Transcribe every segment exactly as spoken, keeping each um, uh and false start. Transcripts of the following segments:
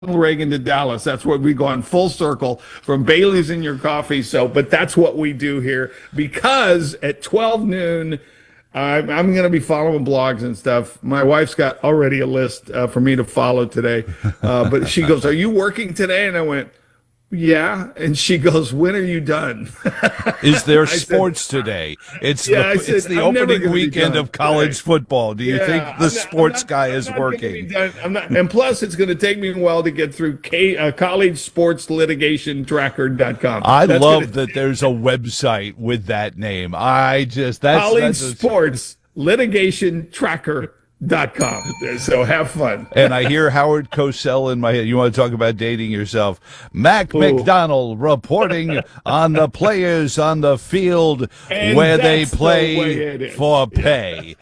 Reagan to Dallas. That's what we've gone full circle from Bailey's in your coffee. So, but that's what we do here because at twelve noon, I'm, I'm going to be following blogs and stuff. My wife's got already a list uh, for me to follow today. Uh, but she goes, "Are you working today?" And I went, "Yeah." And she goes, "When are you done?" Is there sports said, today? It's yeah, the, said, it's the I'm opening weekend of college right. football. Do you yeah, think the I'm not, sports I'm not, guy I'm is not working? I'm not, and plus, it's going to take me a while to get through K, uh, college sports litigation tracker dot com. I that's love gonna, that there's a website with that name. I just that's college that's a, sports litigation tracker dot com. So have fun. And I hear Howard Cosell in my head. You want to talk about dating yourself? Mac Ooh. McDonald reporting on the players on the field And where they that's the play way it is. for pay.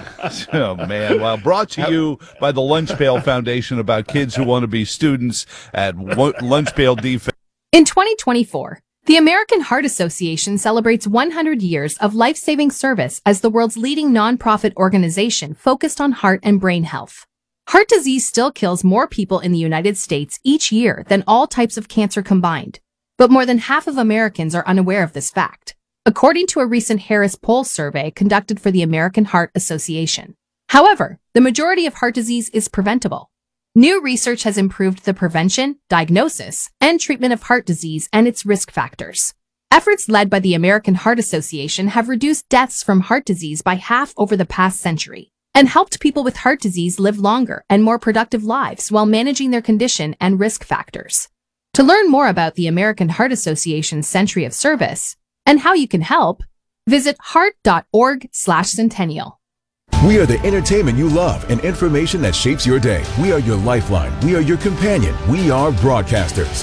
Oh, man. Well, brought to you by the Lunch Pail Foundation about kids who want to be students at Lunch Pail Defense. In twenty twenty-four, the American Heart Association celebrates one hundred years of life-saving service as the world's leading nonprofit organization focused on heart and brain health. Heart disease still kills more people in the United States each year than all types of cancer combined, but more than half of Americans are unaware of this fact, according to a recent Harris Poll survey conducted for the American Heart Association. However, the majority of heart disease is preventable. New research has improved the prevention, diagnosis, and treatment of heart disease and its risk factors. Efforts led by the American Heart Association have reduced deaths from heart disease by half over the past century and helped people with heart disease live longer and more productive lives while managing their condition and risk factors. To learn more about the American Heart Association's Century of Service and how you can help, visit heart dot org slash centennial. We are the entertainment you love and information that shapes your day. We are your lifeline. We are your companion. We are broadcasters.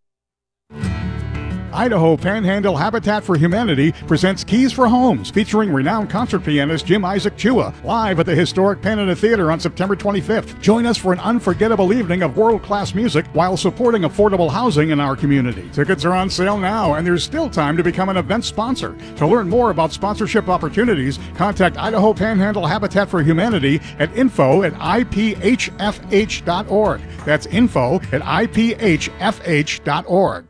Idaho Panhandle Habitat for Humanity presents Keys for Homes, featuring renowned concert pianist Jim Isaac Chua, live at the historic Panada Theater on September twenty-fifth. Join us for an unforgettable evening of world-class music while supporting affordable housing in our community. Tickets are on sale now, and there's still time to become an event sponsor. To learn more about sponsorship opportunities, contact Idaho Panhandle Habitat for Humanity at info at I P H F H dot org. That's info at I P H F H dot org.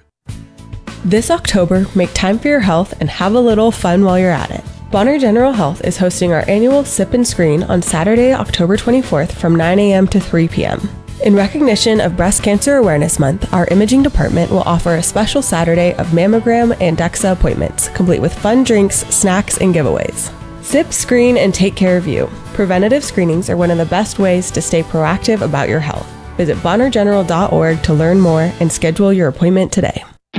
This October, make time for your health and have a little fun while you're at it. Bonner General Health is hosting our annual Sip and Screen on Saturday, October twenty-fourth from nine a.m. to three p.m. In recognition of Breast Cancer Awareness Month, our imaging department will offer a special Saturday of mammogram and DEXA appointments, complete with fun drinks, snacks, and giveaways. Sip, screen, and take care of you. Preventative screenings are one of the best ways to stay proactive about your health. Visit bonner general dot org to learn more and schedule your appointment today.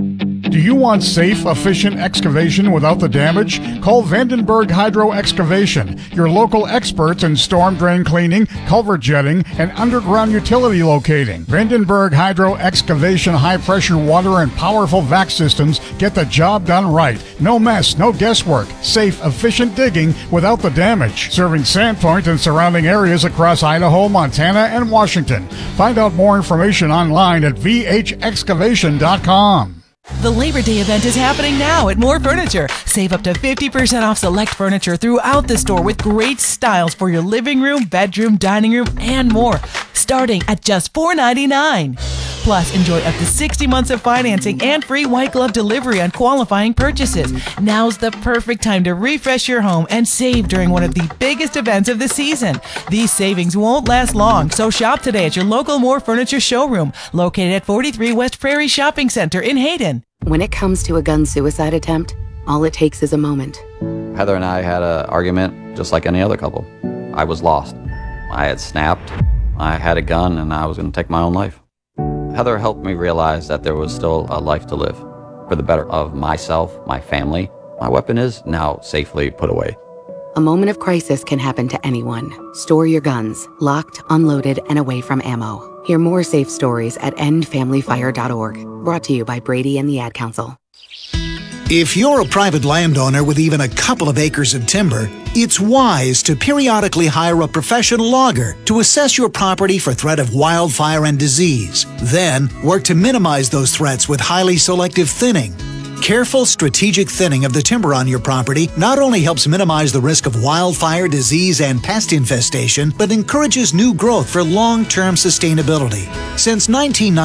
Do you want safe, efficient excavation without the damage? Call Vandenberg Hydro Excavation, your local experts in storm drain cleaning, culvert jetting, and underground utility locating. Vandenberg Hydro Excavation high-pressure water and powerful vac systems get the job done right. No mess, no guesswork. Safe, efficient digging without the damage. Serving Sandpoint and surrounding areas across Idaho, Montana, and Washington. Find out more information online at v h excavation dot com. The Labor Day event is happening now at More Furniture. Save up to fifty percent off select furniture throughout the store with great styles for your living room, bedroom, dining room, and more, starting at just four ninety-nine. Plus, enjoy up to sixty months of financing and free white glove delivery on qualifying purchases. Now's the perfect time to refresh your home and save during one of the biggest events of the season. These savings won't last long, so shop today at your local More Furniture showroom, located at forty-three West Prairie Shopping Center in Hayden. When it comes to a gun suicide attempt, all it takes is a moment. Heather and I had an argument just like any other couple. I was lost. I had snapped. I had a gun and I was going to take my own life. Heather helped me realize that there was still a life to live for the better of myself, my family. My weapon is now safely put away. A moment of crisis can happen to anyone. Store your guns, locked, unloaded, and away from ammo. Hear more safe stories at end family fire dot org. Brought to you by Brady and the Ad Council. If you're a private landowner with even a couple of acres of timber, it's wise to periodically hire a professional logger to assess your property for threat of wildfire and disease. Then, work to minimize those threats with highly selective thinning. Careful, strategic thinning of the timber on your property not only helps minimize the risk of wildfire, disease, and pest infestation, but encourages new growth for long-term sustainability. Since nineteen ninety,